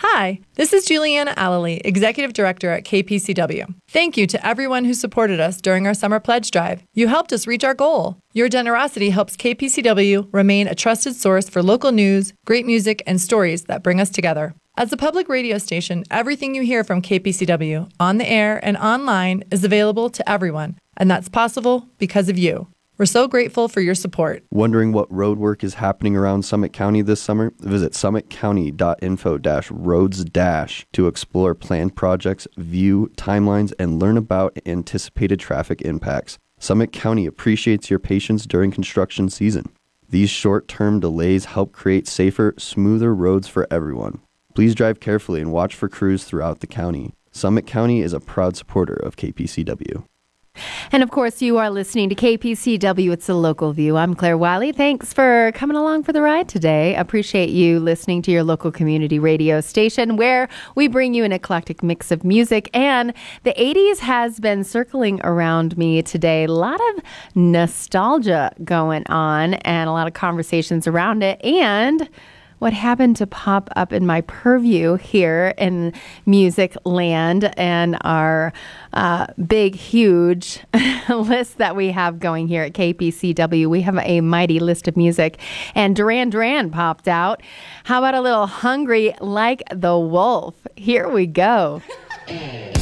Hi, this is Juliana Allely, Executive Director at KPCW. Thank you to everyone who supported us during our summer pledge drive. You helped us reach our goal. Your generosity helps KPCW remain a trusted source for local news, great music, and stories that bring us together. As a public radio station, everything you hear from KPCW on the air and online is available to everyone, and that's possible because of you. We're so grateful for your support. Wondering what road work is happening around Summit County this summer? Visit summitcounty.info-roads- to explore planned projects, view timelines, and learn about anticipated traffic impacts. Summit County appreciates your patience during construction season. These short-term delays help create safer, smoother roads for everyone. Please drive carefully and watch for crews throughout the county. Summit County is a proud supporter of KPCW. And of course, you are listening to KPCW. It's a local view. I'm Claire Wiley. Thanks for coming along for the ride today. Appreciate you listening to your local community radio station where we bring you an eclectic mix of music. And the 80s has been circling around me today. A lot of nostalgia going on and a lot of conversations around it. And what happened to pop up in my purview here in music land and our big, huge list that we have going here at KPCW. We have a mighty list of music, and Duran Duran popped out. How about a little Hungry Like the Wolf? Here we go.